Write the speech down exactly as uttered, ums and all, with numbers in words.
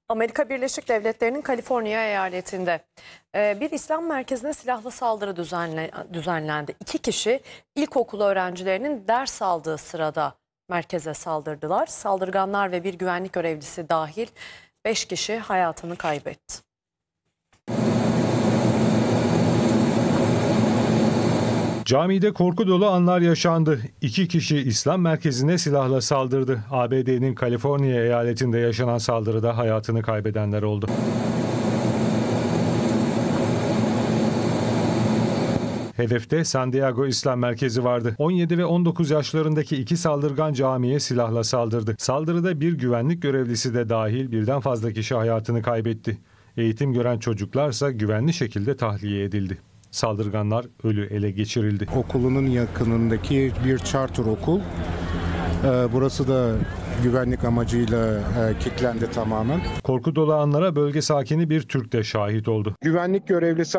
Amerika Birleşik Devletleri'nin Kaliforniya eyaletinde e, bir İslam merkezine silahlı saldırı düzenle, düzenlendi. İki kişi ilkokul öğrencilerinin ders aldığı sırada merkeze saldırdılar. Saldırganlar ve bir güvenlik görevlisi dahil beş kişi hayatını kaybetti. Camide korku dolu anlar yaşandı. İki kişi İslam merkezine silahla saldırdı. A B D'nin Kaliforniya eyaletinde yaşanan saldırıda hayatını kaybedenler oldu. Hedefte San Diego İslam Merkezi vardı. on yedi ve on dokuz yaşlarındaki iki saldırgan camiye silahla saldırdı. Saldırıda bir güvenlik görevlisi de dahil birden fazla kişi hayatını kaybetti. Eğitim gören çocuklarsa güvenli şekilde tahliye edildi. Saldırganlar ölü ele geçirildi. Okulunun yakınındaki bir charter okul. Burası da güvenlik amacıyla kilitlendi tamamen. Korku dolu anlara bölge sakini bir Türk de şahit oldu. Güvenlik görevlisi